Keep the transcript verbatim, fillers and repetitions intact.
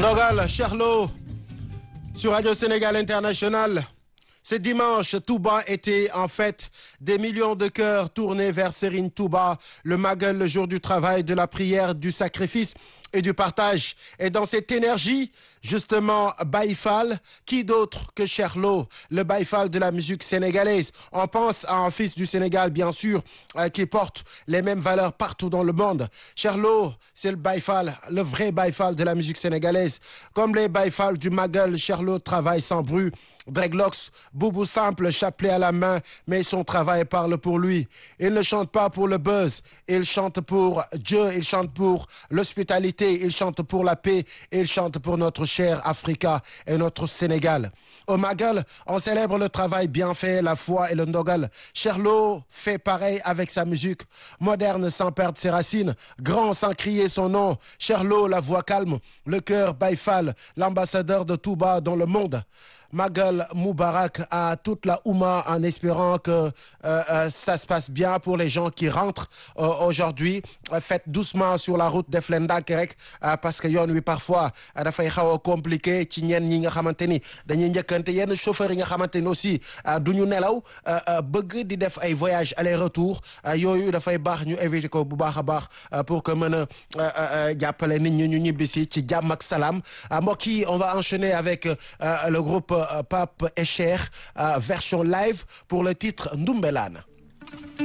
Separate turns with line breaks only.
Nogal, Charlot, sur Radio Sénégal International. Ce dimanche, Touba était en fête. Des millions de cœurs tournés vers Serigne Touba, le Magal, le jour du travail, de la prière, du sacrifice et du partage. Et dans cette énergie, justement, Baye Fall, qui d'autre que Charlot, le Baye Fall de la musique sénégalaise. On pense à un fils du Sénégal, bien sûr, euh, qui porte les mêmes valeurs partout dans le monde. Charlot, c'est le Baye Fall, le vrai Baye Fall de la musique sénégalaise. Comme les Baye Fall du Magal, Charlot travaille sans bruit. Dreadlocks, boubou simple, chapelet à la main, mais son travail parle pour lui. Il ne chante pas pour le buzz, il chante pour Dieu, il chante pour l'hospitalité, il chante pour la paix, il chante pour notre cher Africa et notre Sénégal. Au Magal, on célèbre le travail bien fait, la foi et le ndogal. Charlot fait pareil avec sa musique, moderne sans perdre ses racines, grand sans crier son nom. Charlot, la voix calme, le cœur Baye Fall, l'ambassadeur de Touba dans le monde. Magal Moubarak à toute la Oumma en espérant que euh, euh, ça se passe bien pour les gens qui rentrent euh, aujourd'hui. Euh, faites doucement sur la route def leen ndànk rek euh, parce que yoon wi parfois euh, dafay xaw a compliqué ci ñenn ñi nga xamante ni dañuy njëkkante yenn chauffeurs yi nga xamante ni aussi euh, du ñu nelaw euh, euh, bëgg di def ay voyage aller-retour euh, yooyu dafay baax ñu éviter ko bu baax a baax euh, pour que mën a jàppale nit ñi ñu ñibbisi ci jàmm ak salaam. Mbokk yi, on va enchaîner avec euh, le groupe Pape et Cheikh, euh, version live pour le titre Ndoumbelane.